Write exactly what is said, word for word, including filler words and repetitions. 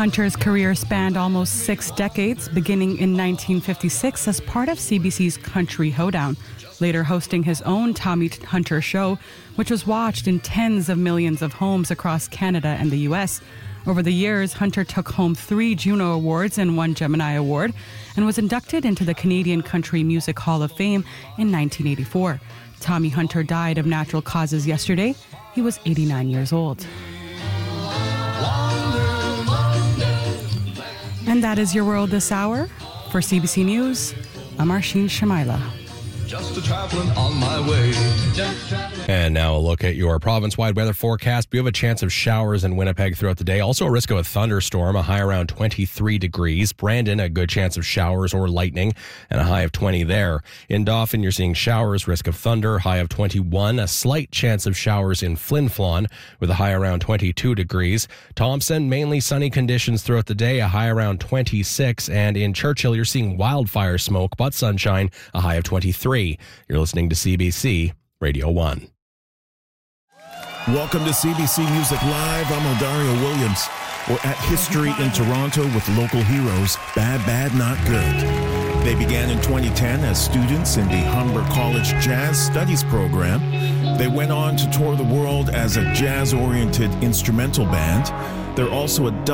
Hunter's career spanned almost six decades, beginning in nineteen fifty-six as part of C B C's Country Hoedown, later hosting his own Tommy Hunter show, which was watched in tens of millions of homes across Canada and the U S. Over the years, Hunter took home three Juno Awards and one Gemini Award, and was inducted into the Canadian Country Music Hall of Fame in nineteen eighty-four. Tommy Hunter died of natural causes yesterday. He was eighty-nine years old. And that is your world this hour. For C B C News, I'm Arsheen Shamaila. Just a traveling on my way. And now a look at your province-wide weather forecast. We have a chance of showers in Winnipeg throughout the day. Also a risk of a thunderstorm, a high around twenty-three degrees. Brandon, a good chance of showers or lightning, and a high of twenty there. In Dauphin, you're seeing showers, risk of thunder, high of twenty-one. A slight chance of showers in Flin Flon with a high around twenty-two degrees. Thompson, mainly sunny conditions throughout the day, a high around twenty-six. And in Churchill, you're seeing wildfire smoke, but sunshine, a high of twenty-three. You're listening to C B C Radio one. Welcome to C B C Music Live. I'm Odario Williams. We're at History in Toronto with local heroes, Bad Bad Not Good. They began in twenty ten as students in the Humber College Jazz Studies program. They went on to tour the world as a jazz-oriented instrumental band. They're also a